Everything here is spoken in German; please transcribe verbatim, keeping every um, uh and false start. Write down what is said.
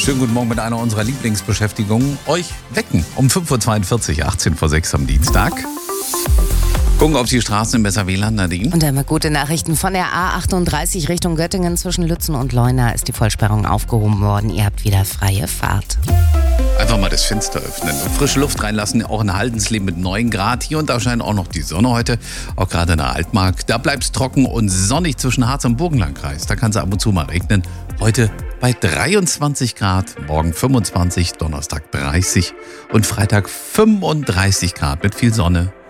Schönen guten Morgen mit einer unserer Lieblingsbeschäftigungen. Euch wecken um fünf Uhr zweiundvierzig, achtzehn vor sechs am Dienstag. Gucken auf die Straßen im Besser-W L A N, Nadine. Und einmal gute Nachrichten. Von der A achtunddreißig Richtung Göttingen zwischen Lützen und Leuna ist die Vollsperrung aufgehoben worden. Ihr habt wieder freie Fahrt. Einfach mal das Fenster öffnen und frische Luft reinlassen. Auch in Haldensleben mit neun Grad. Hier und da scheint auch noch die Sonne heute. Auch gerade in der Altmark. Da bleibt es trocken und sonnig zwischen Harz und Burgenlandkreis. Da kann es ab und zu mal regnen. Heute bei dreiundzwanzig Grad, morgen fünfundzwanzig, Donnerstag dreißig und Freitag fünfunddreißig Grad mit viel Sonne